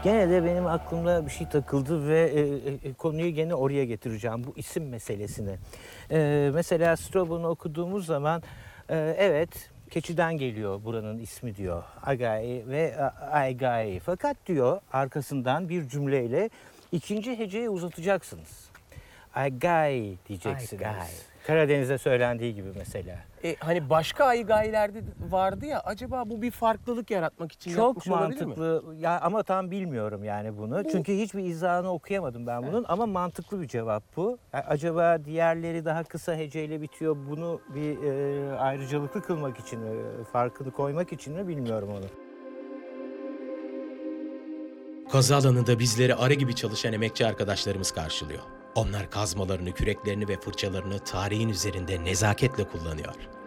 Gene de benim aklımda bir şey takıldı ve konuyu gene oraya getireceğim, bu isim meselesine. Mesela Straubon'u okuduğumuz zaman evet, keçiden geliyor buranın ismi diyor. Agai ve Aigai. Fakat diyor arkasından bir cümleyle ikinci heceyi uzatacaksınız. Aigai diyeceksiniz. Aigai. Karadeniz'de söylendiği gibi mesela. Hani başka aygailerde vardı ya, acaba bu bir farklılık yaratmak için Çok yapmış olabilir mi? mantıklı ya, ama tam bilmiyorum yani bunu. Çünkü hiçbir izahını okuyamadım ben bunun, ama mantıklı bir cevap bu. Acaba diğerleri daha kısa heceyle bitiyor, bunu bir ayrıcalıklı kılmak için mi, farkını koymak için mi, bilmiyorum onu. Kazı alanında bizleri arı gibi çalışan emekçi arkadaşlarımız karşılıyor. Onlar kazmalarını, küreklerini ve fırçalarını tarihin üzerinde nezaketle kullanıyor.